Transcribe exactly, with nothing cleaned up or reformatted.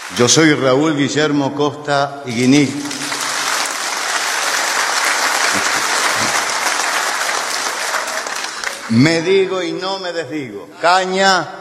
Yo soy Raúl Guillermo Costa Iguiní. Me digo y no me desdigo. Caña.